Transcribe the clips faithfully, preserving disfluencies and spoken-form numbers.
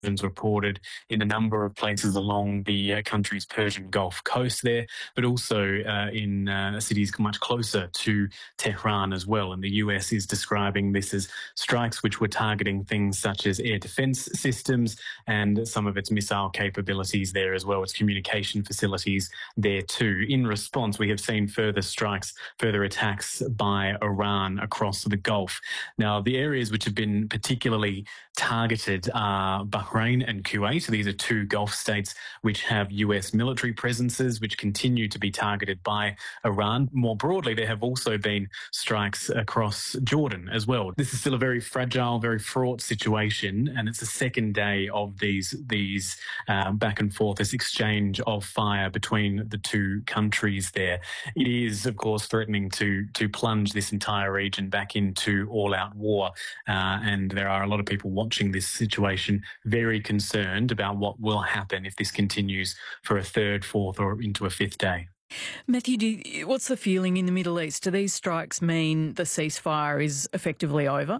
reported in a number of places along the uh, country's Persian Gulf coast there, but also uh, in uh, cities much closer to Tehran as well. And the U S is describing this as strikes which were targeting things such as air defence systems and some of its missile capabilities there as well, its communication facilities there too. In response, we have seen further strikes, further attacks by Iran across the Gulf. Now, the areas which have been particularly targeted are Bahrain and Kuwait. These are two Gulf states which have U S military presences, which continue to be targeted by Iran. More broadly, there have also been strikes across Jordan as well. This is still a very fragile, very fraught situation, and it's the second day of these these uh, back and forth, this exchange of fire between the two countries there. It is, of course, threatening to to plunge this entire region back into all-out war, uh, and there are a lot of people watching this situation very concerned about what will happen if this continues for a third, fourth or into a fifth day. Matthew, do you, what's the feeling in the Middle East? Do these strikes mean the ceasefire is effectively over?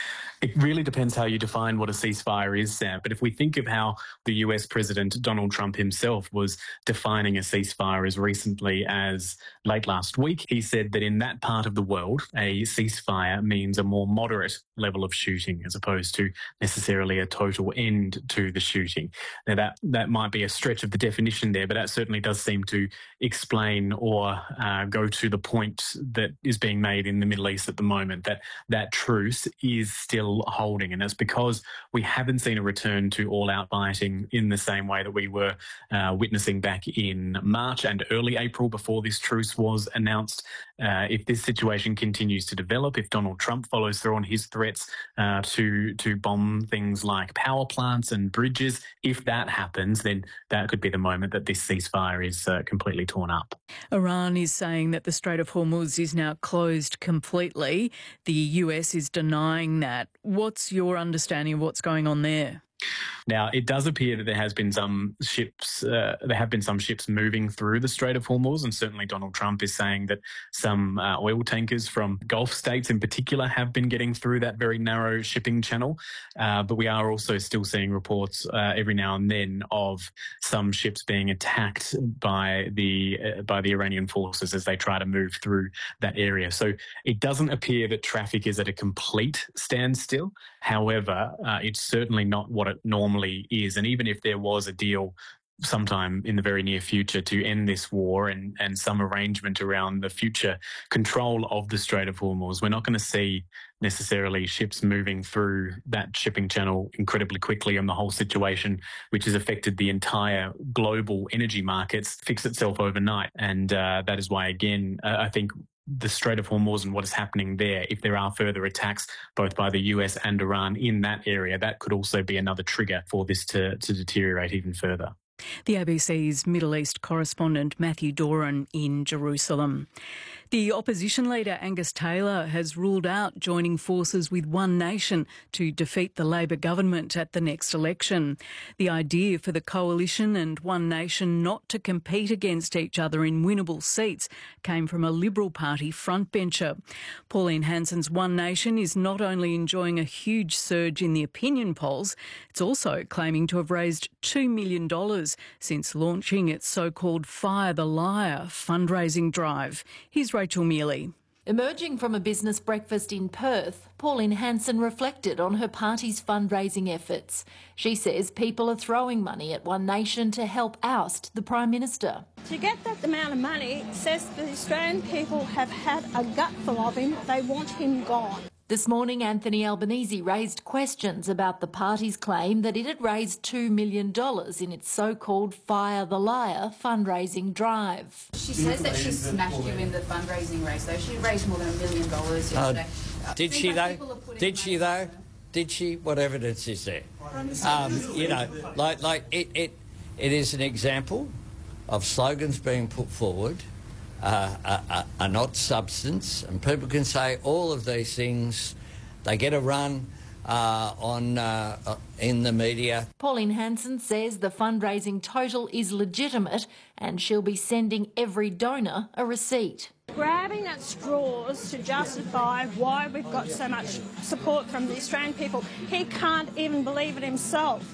It really depends how you define what a ceasefire is, Sam. But if we think of how the U S President Donald Trump himself was defining a ceasefire as recently as late last week, he said that in that part of the world, a ceasefire means a more moderate level of shooting as opposed to necessarily a total end to the shooting. Now, that, that might be a stretch of the definition there, but that certainly does seem to explain or uh, go to the point that is being made in the Middle East at the moment, that that truce is still holding, and that's because we haven't seen a return to all-out fighting in the same way that we were uh, witnessing back in March and early April before this truce was announced. Uh, if this situation continues to develop, if Donald Trump follows through on his threats uh, to to bomb things like power plants and bridges, if that happens, then that could be the moment that this ceasefire is uh, completely torn up. Iran is saying that the Strait of Hormuz is now closed completely. The U S is denying that. What's your understanding of what's going on there? Now, it does appear that there has been some ships, uh, there have been some ships moving through the Strait of Hormuz, and certainly Donald Trump is saying that some uh, oil tankers from Gulf states in particular have been getting through that very narrow shipping channel. Uh, but we are also still seeing reports uh, every now and then of some ships being attacked by the uh, by the Iranian forces as they try to move through that area. So it doesn't appear that traffic is at a complete standstill. However, uh, it's certainly not what it normally is. And even if there was a deal sometime in the very near future to end this war and, and some arrangement around the future control of the Strait of Hormuz, we're not going to see necessarily ships moving through that shipping channel incredibly quickly, and the whole situation, which has affected the entire global energy markets, fix itself overnight. And uh, that is why, again, uh, I think the Strait of Hormuz and what is happening there, if there are further attacks both by the U S and Iran in that area, that could also be another trigger for this to, to deteriorate even further. The A B C's Middle East correspondent Matthew Doran in Jerusalem. The opposition leader Angus Taylor has ruled out joining forces with One Nation to defeat the Labor government at the next election. The idea for the coalition and One Nation not to compete against each other in winnable seats came from a Liberal Party frontbencher. Pauline Hanson's One Nation is not only enjoying a huge surge in the opinion polls, it's also claiming to have raised two million dollars since launching its so-called Fire the Liar fundraising drive. Here's Rachel Mealy. Emerging from a business breakfast in Perth, Pauline Hanson reflected on her party's fundraising efforts. She says people are throwing money at One Nation to help oust the Prime Minister. To get that amount of money says the Australian people have had a gutful of him. They want him gone. This morning, Anthony Albanese raised questions about the party's claim that it had raised two million dollars in its so-called Fire the Liar fundraising drive. She says that she smashed you in the fundraising race, though. She raised more than a million dollars yesterday. Uh, did she, though? Did she, though? Did she? What evidence is there? Um, you know, like, like it, it, it is an example of slogans being put forward Uh, are, are not substance, and people can say all of these things. They get a run uh, on uh, in the media. Pauline Hanson says the fundraising total is legitimate and she'll be sending every donor a receipt. Grabbing at straws to justify why we've got so much support from the Australian people. He can't even believe it himself.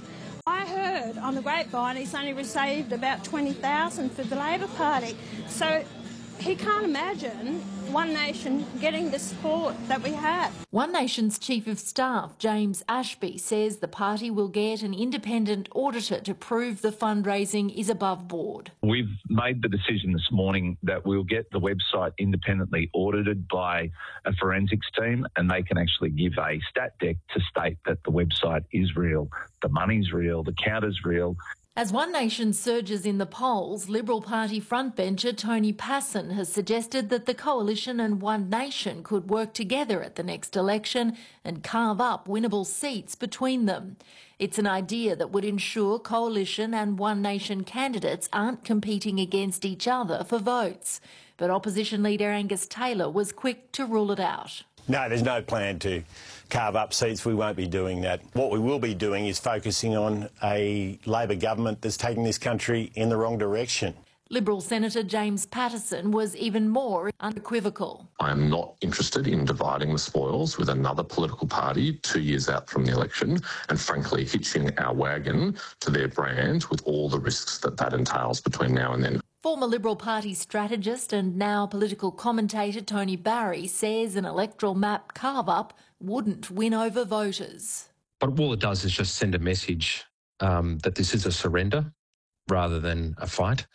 I heard on the grapevine he's only received about twenty thousand for the Labor Party. So he can't imagine One Nation getting the support that we have. One Nation's Chief of Staff, James Ashby, says the party will get an independent auditor to prove the fundraising is above board. We've made the decision this morning that we'll get the website independently audited by a forensics team, and they can actually give a stat deck to state that the website is real, the money's real, the count is real. As One Nation surges in the polls, Liberal Party frontbencher Tony Passon has suggested that the Coalition and One Nation could work together at the next election and carve up winnable seats between them. It's an idea that would ensure Coalition and One Nation candidates aren't competing against each other for votes. But opposition leader Angus Taylor was quick to rule it out. No, there's no plan to carve up seats. We won't be doing that. What we will be doing is focusing on a Labor government that's taking this country in the wrong direction. Liberal Senator James Patterson was even more unequivocal. I am not interested in dividing the spoils with another political party two years out from the election and, frankly, hitching our wagon to their brand with all the risks that that entails between now and then. Former Liberal Party strategist and now political commentator Tony Barry says an electoral map carve-up wouldn't win over voters. But all it does is just send a message um, that this is a surrender rather than a fight,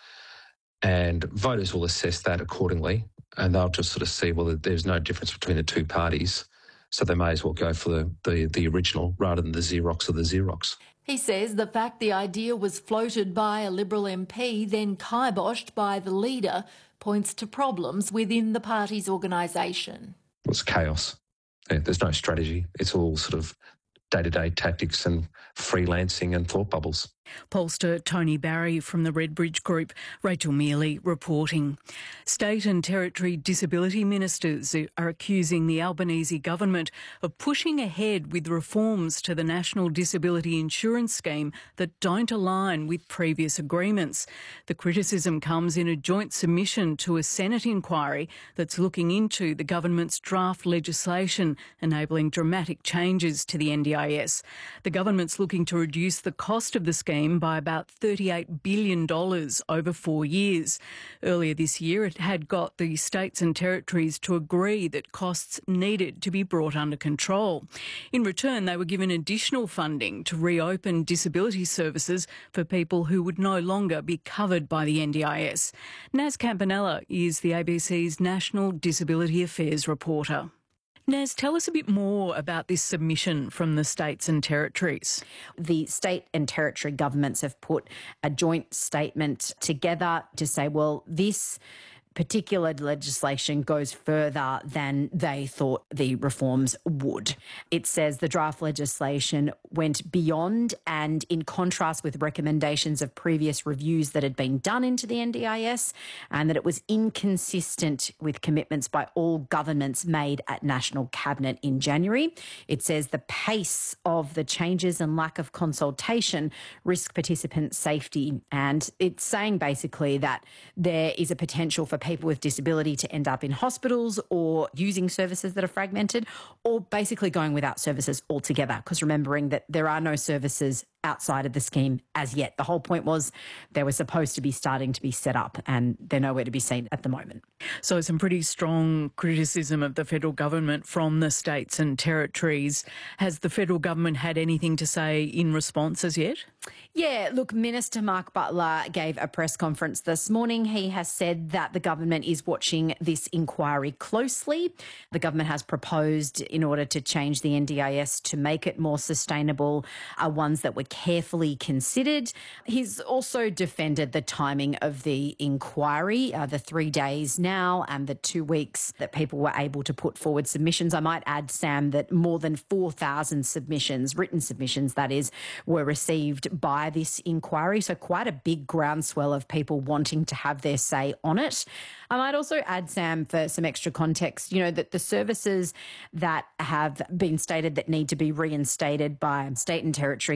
and voters will assess that accordingly, and they'll just sort of see, well, there's no difference between the two parties, so they may as well go for the, the, the original rather than the Xerox of the Xerox. He says the fact the idea was floated by a Liberal M P, then kiboshed by the leader, points to problems within the party's organisation. It's chaos. There's no strategy. It's all sort of day-to-day tactics and freelancing and thought bubbles. Pollster Tony Barry from the Redbridge Group, Rachel Mealy reporting. State and Territory disability ministers are accusing the Albanese government of pushing ahead with reforms to the National Disability Insurance Scheme that don't align with previous agreements. The criticism comes in a joint submission to a Senate inquiry that's looking into the government's draft legislation enabling dramatic changes to the N D I S. The government's looking to reduce the cost of the scheme by about thirty-eight billion dollars over four years. Earlier this year, it had got the states and territories to agree that costs needed to be brought under control. In return, they were given additional funding to reopen disability services for people who would no longer be covered by the N D I S. Naz Campanella is the A B C's National Disability Affairs reporter. Naz, tell us a bit more about this submission from the states and territories. The state and territory governments have put a joint statement together to say, well, this particular legislation goes further than they thought the reforms would. It says the draft legislation went beyond and in contrast with recommendations of previous reviews that had been done into the N D I S, and that it was inconsistent with commitments by all governments made at National Cabinet in January. It says the pace of the changes and lack of consultation risk participant safety, and it's saying basically that there is a potential for people with disability to end up in hospitals or using services that are fragmented, or basically going without services altogether, because remembering that there are no services outside of the scheme as yet. The whole point was they were supposed to be starting to be set up and they're nowhere to be seen at the moment. So some pretty strong criticism of the federal government from the states and territories. Has the federal government had anything to say in response as yet? Yeah, look, Minister Mark Butler gave a press conference this morning. He has said that the government is watching this inquiry closely. The government has proposed, in order to change the N D I S to make it more sustainable, are ones that were carefully considered. He's also defended the timing of the inquiry, uh, the three days now and the two weeks that people were able to put forward submissions. I might add, Sam, that more than four thousand submissions, written submissions that is, were received by this inquiry. So quite a big groundswell of people wanting to have their say on it. I might also add, Sam, for some extra context, you know, that the services that have been stated that need to be reinstated by state and territory governments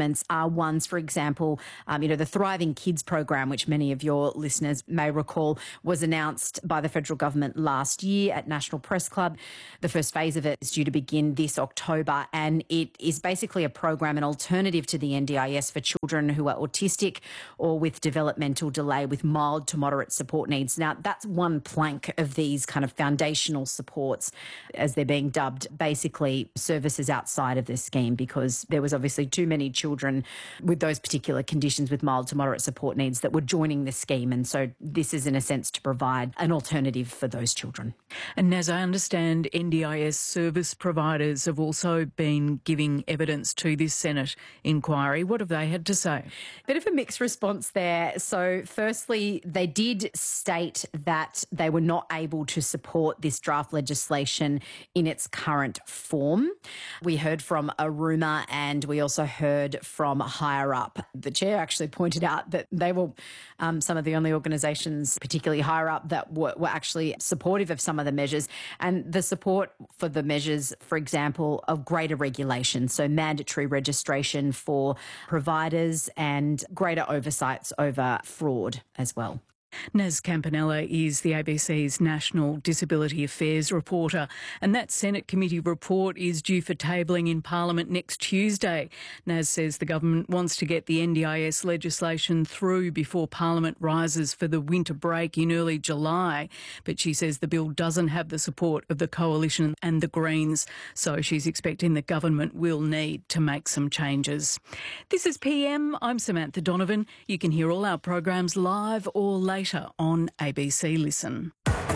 developments are ones, for example, um, you know, the Thriving Kids program, which many of your listeners may recall, was announced by the federal government last year at National Press Club. The first phase of it is due to begin this October, and it is basically a program, an alternative to the N D I S for children who are autistic or with developmental delay with mild to moderate support needs. Now, that's one plank of these kind of foundational supports, as they're being dubbed, basically services outside of this scheme, because there was obviously too many children with those particular conditions with mild to moderate support needs that were joining the scheme. And so this is, in a sense, to provide an alternative for those children. And as I understand, N D I S service providers have also been giving evidence to this Senate inquiry. What have they had to say? Bit of a mixed response there. So firstly, they did state that they were not able to support this draft legislation in its current form. We heard from Aruma and we also heard from higher up. The chair actually pointed out that they were um, some of the only organisations, particularly higher up, that were, were actually supportive of some of the measures, and the support for the measures, for example, of greater regulation, so mandatory registration for providers and greater oversights over fraud as well. Naz Campanella is the A B C's National Disability Affairs reporter, and that Senate committee report is due for tabling in Parliament next Tuesday. Naz says the government wants to get the N D I S legislation through before Parliament rises for the winter break in early July, but she says the bill doesn't have the support of the Coalition and the Greens, so she's expecting the government will need to make some changes. This is P M. I'm Samantha Donovan. You can hear all our programs live or later on A B C Listen.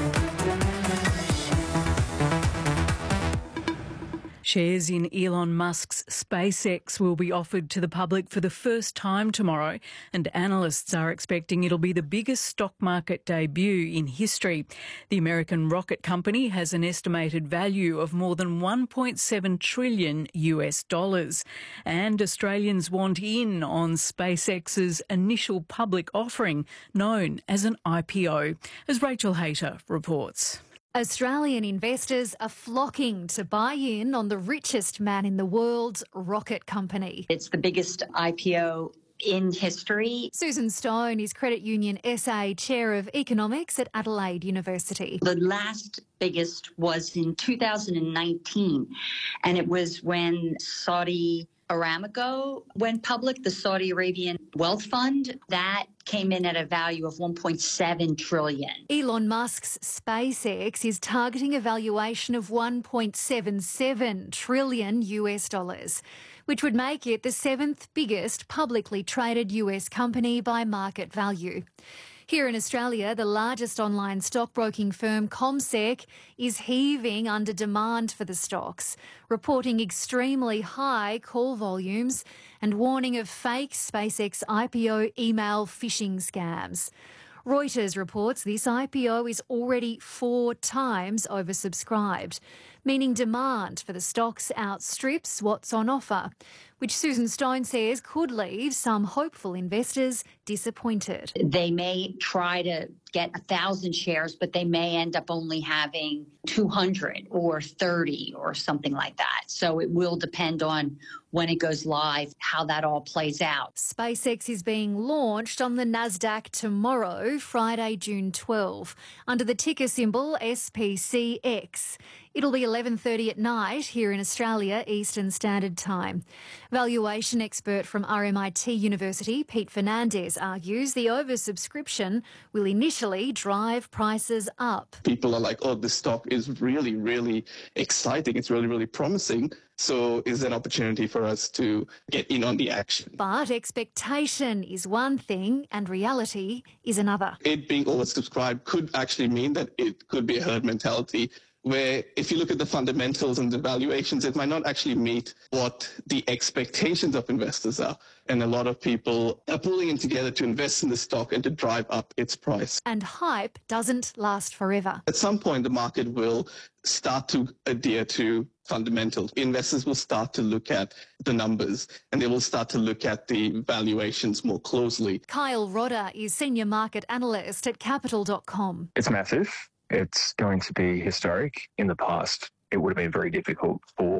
Shares in Elon Musk's SpaceX will be offered to the public for the first time tomorrow, and analysts are expecting it'll be the biggest stock market debut in history. The American rocket company has an estimated value of more than one point seven trillion U S dollars, and Australians want in on SpaceX's initial public offering, known as an I P O, as Rachel Hayter reports. Australian investors are flocking to buy in on the richest man in the world's rocket company. It's the biggest I P O in history. Susan Stone is Credit Union S A Chair of Economics at Adelaide University. The last biggest was in two thousand nineteen, and it was when Saudi Aramco went public, the Saudi Arabian Wealth Fund. That came in at a value of one point seven trillion dollars. Elon Musk's SpaceX is targeting a valuation of one point seven seven trillion U S dollars, which would make it the seventh biggest publicly traded U S company by market value. Here in Australia, the largest online stockbroking firm, CommSec, is heaving under demand for the stocks, reporting extremely high call volumes and warning of fake SpaceX I P O email phishing scams. Reuters reports this I P O is already four times oversubscribed, meaning demand for the stocks outstrips what's on offer, which Susan Stone says could leave some hopeful investors disappointed. They may try to get a thousand shares, but they may end up only having two hundred or thirty or something like that. So it will depend on when it goes live, how that all plays out. SpaceX is being launched on the Nasdaq tomorrow, Friday, June twelfth, under the ticker symbol S P C X. It'll be eleven thirty at night here in Australia, Eastern Standard Time. Valuation expert from R M I T University, Pete Fernandez, argues the oversubscription will initially drive prices up. People are like, oh, this stock is really, really exciting. It's really, really promising. So is an opportunity for us to get in on the action. But expectation is one thing and reality is another. It being oversubscribed could actually mean that it could be a herd mentality, where if you look at the fundamentals and the valuations, it might not actually meet what the expectations of investors are. And a lot of people are pulling in together to invest in the stock and to drive up its price. And hype doesn't last forever. At some point, the market will start to adhere to fundamentals. Investors will start to look at the numbers and they will start to look at the valuations more closely. Kyle Rodder is Senior Market Analyst at Capital dot com. It's massive. It's going to be historic. In the past, it would have been very difficult for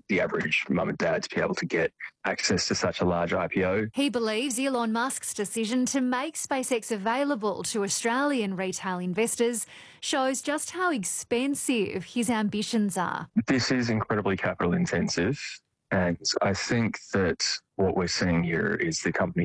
the average mum and dad to be able to get access to such a large I P O. He believes Elon Musk's decision to make SpaceX available to Australian retail investors shows just how expensive his ambitions are. This is incredibly capital intensive, and I think that what we're seeing here is the company